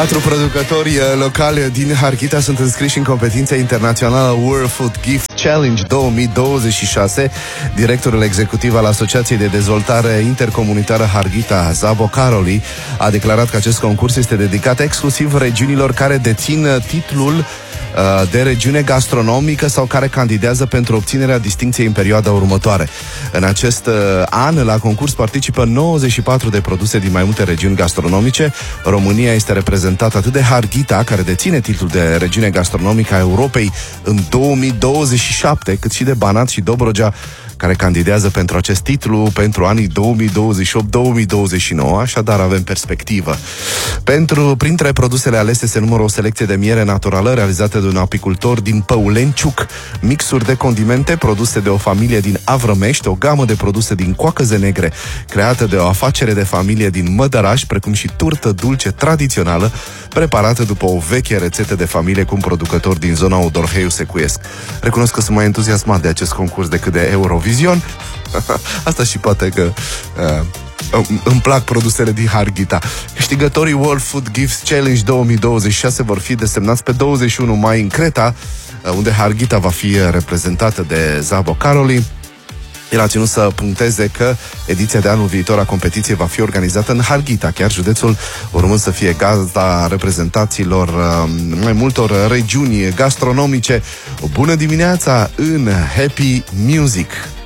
Patru producători locali din Harghita sunt înscriși în competiția internațională World Food Gift Challenge 2026. Directorul executiv al Asociației de Dezvoltare Intercomunitară Harghita, Zabo Karoli, a declarat că acest concurs este dedicat exclusiv regiunilor care dețin titlul de regiune gastronomică sau care candidează pentru obținerea distincției în perioada următoare. În acest an, la concurs participă 94 de produse din mai multe regiuni gastronomice. România este reprezentată atât de Harghita, care deține titlul de regiune gastronomică a Europei în 2027, cât și de Banat și Dobrogea, care candidează pentru acest titlu pentru anii 2028-2029, așadar avem perspectivă. Printre produsele alese se numără o selecție de miere naturală realizată de un apicultor din Păulenciuc, mixuri de condimente produse de o familie din Avrămești, o gamă de produse din coacăze negre creată de o afacere de familie din Mădăraș, precum și turtă dulce tradițională preparată după o veche rețetă de familie cu un producător din zona Odorheiu Secuiesc. Recunosc că sunt mai entuziasmat de acest concurs decât de Eurovision. Asta și poate că îmi plac produsele din Harghita. Câștigătorii World Food Gifts Challenge 2026 vor fi desemnați pe 21 mai în Creta, unde Harghita va fi reprezentată de Zabo Karoli. El a ținut să puncteze că ediția de anul viitor a competiției va fi organizată în Harghita, chiar județul urmând să fie gazda reprezentațiilor mai multor regiuni gastronomice. Bună dimineața în Happy Music!